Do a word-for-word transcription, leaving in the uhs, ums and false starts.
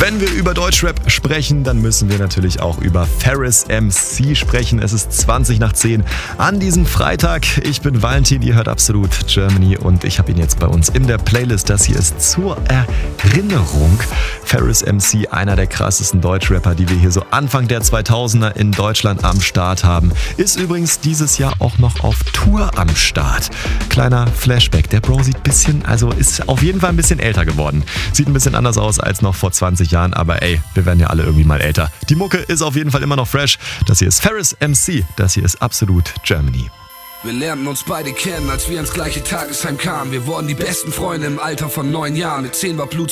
Wenn wir über Deutschrap sprechen, dann müssen wir natürlich auch über Ferris M C sprechen. Es ist zwanzig nach zehn an diesem Freitag. Ich bin Valentin, ihr hört Absolut Germany und ich habe ihn jetzt bei uns in der Playlist. Das hier ist zur Erinnerung. Ferris M C, einer der krassesten Deutschrapper, die wir hier so Anfang der zweitausender in Deutschland am Start haben. Ist übrigens dieses Jahr auch noch auf Tour am Start. Kleiner Flashback, der Bro sieht ein bisschen, also ist auf jeden Fall ein bisschen älter geworden. Sieht ein bisschen anders aus als noch vor zwanzig Jahren, aber ey, wir werden ja alle irgendwie mal älter. Die Mucke ist auf jeden Fall immer noch fresh. Das hier ist Ferris M C, das hier ist Absolut Germany. Wir lernten uns beide kennen, als wir ins gleiche Tagesheim kamen. Wir wurden die besten Freunde im Alter von neun Jahren. Mit zehn war Blut